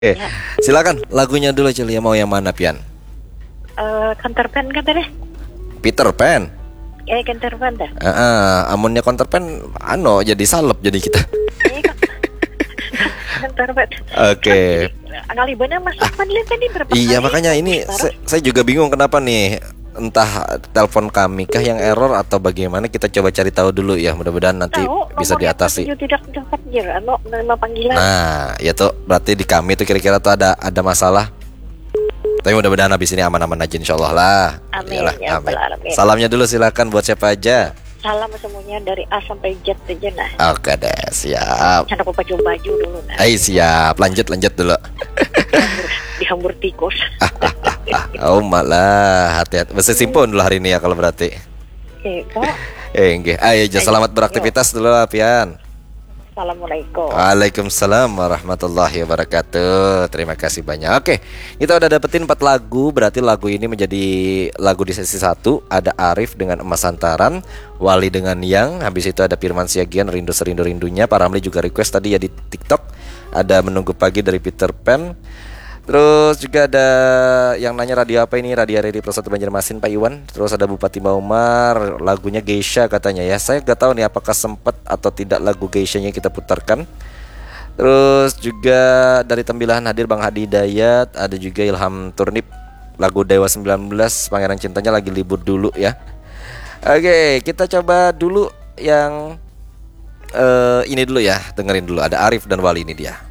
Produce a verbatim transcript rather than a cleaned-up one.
Oke, Ya, silakan lagunya dulu Celia, mau yang mana Pian? eh counter pen kan tadi? Peter Pan. Eh, counter pen dah. Ah, ah, amunnya counter Pan, ano jadi salep jadi kita. Eh, kok counter pen. Kan Oke. Ngalibannya masuk panlin tadi berapa Iya kali? makanya ini Sekarang saya, saya juga bingung kenapa nih. Entah telepon kami kah yang error atau bagaimana, kita coba cari tahu dulu ya. Mudah-mudahan nanti tahu bisa nomor yang diatasi. ketujuh tidak dapat anu nama panggilan. Nah, ya tuh berarti di kami tuh kira-kira tuh ada ada masalah. Tapi mudah-mudahan habis ini aman-aman aja insyaallah lah. Amin, Iyalah, ya amin. rabbal alamin. Salamnya dulu silakan buat siapa aja. Salam semuanya dari A sampai Z aja nah. Oke deh, siap. Canda aku baju baju dulu nah. Hai siap, lanjut lanjut dulu. Dihambur, dihambur tikus. Ah, oh malah hati-hati. Mesti simpon dulu hari ini ya kalau berarti. Oke, kok. Eh, nggih. Ayo, aja selamat beraktivitas dulu lah, Pian. Assalamualaikum. Waalaikumsalam warahmatullahi wabarakatuh. Terima kasih banyak. Oke, kita udah dapetin empat lagu. Berarti lagu ini menjadi lagu di sesi satu. Ada Arif dengan Emas Santaran, Wali dengan Yang. Habis itu ada Firman Siagian, Rindu Serindu-Rindunya. Pak Ramli juga request tadi ya di TikTok. Ada Menunggu Pagi dari Peter Pan. Terus juga ada yang nanya radio apa ini, Radio Radio Pro satu Banjarmasin Pak Iwan. Terus ada Bupati Maumar, lagunya Geisha katanya ya. Saya gak tahu nih apakah sempat atau tidak lagu Geisha-nya kita putarkan. Terus juga dari Tembilahan hadir Bang Hadi Dayat. Ada juga Ilham Turnip, lagu Dewa sembilan belas, Pangeran Cintanya lagi libur dulu ya. Oke, kita coba dulu yang uh, ini dulu ya. Dengerin dulu, ada Arif dan Wali, ini dia.